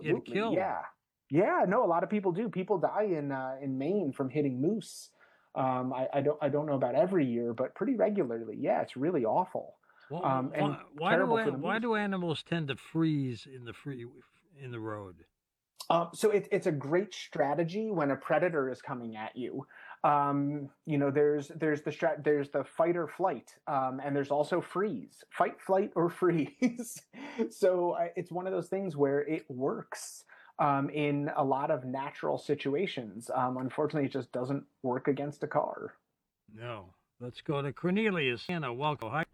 get Absolutely. killed. Yeah. Yeah. No, a lot of people do. People die in Maine from hitting moose. I don't know about every year, but pretty regularly. Yeah, it's really awful. Well, And why terrible for the why moose. do animals tend to freeze in the road? So it's a great strategy when a predator is coming at you. There's the fight or flight, and there's also freeze, fight, flight, or freeze. So it's one of those things where it works in a lot of natural situations. Unfortunately, it just doesn't work against a car. No. Let's go to Cornelius. Anna, welcome. Hi.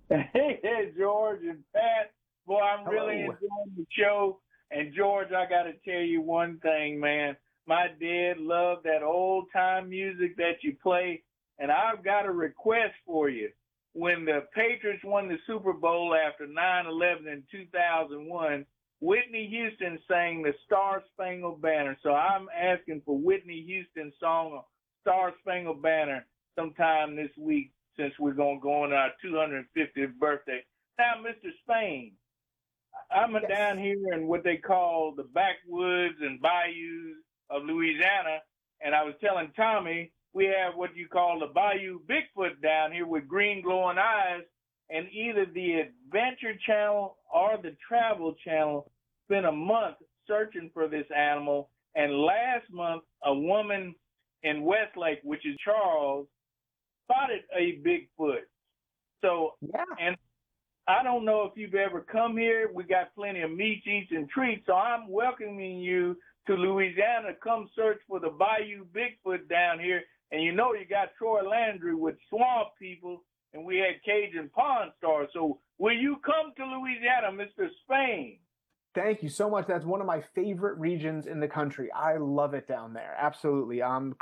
Hey, George and Pat. Boy, I'm really Hello. enjoying the show. And George, I got to tell you one thing, man. My dad loved that old time music that you play, and I've got a request for you. When the Patriots won the Super Bowl after 9/11 in 2001, Whitney Houston sang the Star Spangled Banner. So I'm asking for Whitney Houston's song Star Spangled Banner sometime this week, since we're going to go on our 250th birthday. Now, Mr. Spain, I'm Yes. down here in what they call the backwoods and bayous of Louisiana, and I was telling Tommy we have what you call the Bayou Bigfoot down here with green glowing eyes, and either the Adventure Channel or the Travel Channel spent a month searching for this animal, and last month a woman in Westlake, which is Charles, spotted a Bigfoot. So, Yeah. and I don't know if you've ever come here. We got plenty of meat, eats, and treats. So I'm welcoming you to Louisiana. Come search for the Bayou Bigfoot down here. And you know you got Troy Landry with Swamp People, and we had Cajun Pawn Stars. So will you come to Louisiana, Mr. Spain? Thank you so much. That's one of my favorite regions in the country. I love it down there. Absolutely.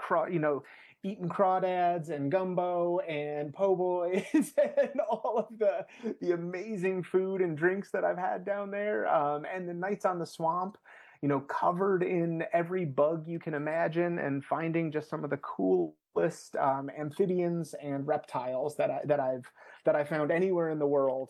Eating crawdads and gumbo and po' boys and all of the amazing food and drinks that I've had down there. And the nights on the swamp, covered in every bug you can imagine, and finding just some of the coolest amphibians and reptiles that I found anywhere in the world.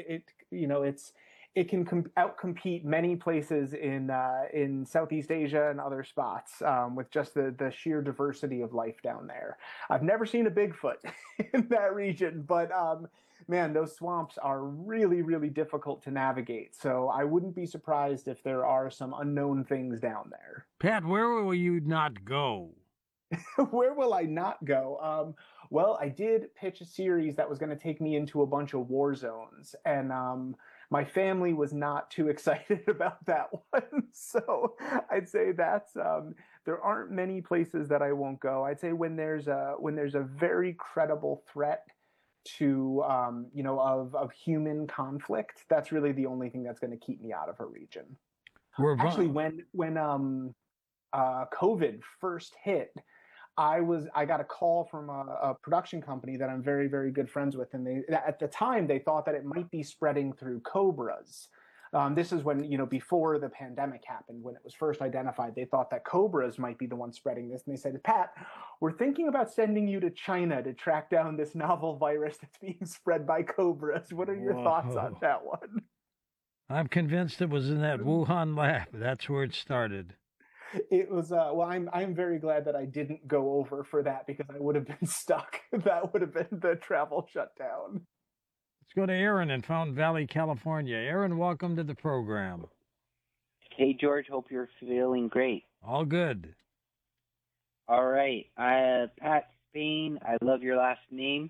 It can outcompete many places in Southeast Asia and other spots, with just the sheer diversity of life down there. I've never seen a Bigfoot in that region, but man, those swamps are really, really difficult to navigate. So I wouldn't be surprised if there are some unknown things down there. Pat, where will you not go? Where will I not go? Well, I did pitch a series that was going to take me into a bunch of war zones, and my family was not too excited about that one. So I'd say that's there aren't many places that I won't go. I'd say when there's a very credible threat to of human conflict, that's really the only thing that's going to keep me out of a region. We're Actually, vo- when COVID first hit, I got a call from a production company that I'm very, very good friends with, and they at the time they thought that it might be spreading through cobras. This is when, before the pandemic happened, when it was first identified. They thought that cobras might be the one spreading this, and they said, Pat, we're thinking about sending you to China to track down this novel virus that's being spread by cobras. What are your thoughts on Whoa. that one? I'm convinced it was in that Wuhan lab. That's where it started. It was well, I'm very glad that I didn't go over for that, because I would have been stuck. That would have been the travel shutdown. Let's go to Aaron in Fountain Valley, California. Aaron, welcome to the program. Hey, George. Hope you're feeling great. All good. All right. Pat Spain, I love your last name.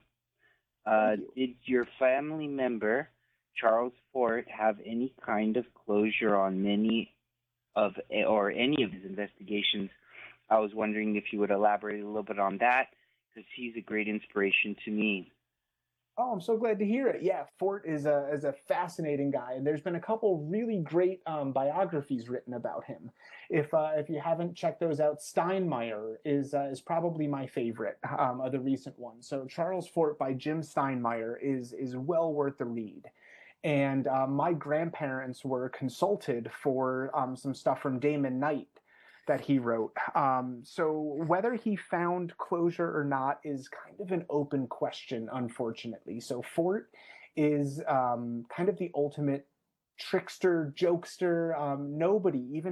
Did your family member, Charles Fort, have any kind of closure on any of his investigations? I was wondering if you would elaborate a little bit on that, because he's a great inspiration to me. Oh, I'm so glad to hear it. Yeah, Fort is a fascinating guy, and there's been a couple really great biographies written about him. If you haven't checked those out, Steinmeier is probably my favorite of the recent ones. So Charles Fort by Jim Steinmeier is well worth the read. And my grandparents were consulted for some stuff from Damon Knight that he wrote. So whether he found closure or not is kind of an open question, unfortunately. So Fort is kind of the ultimate trickster, jokester. Nobody, even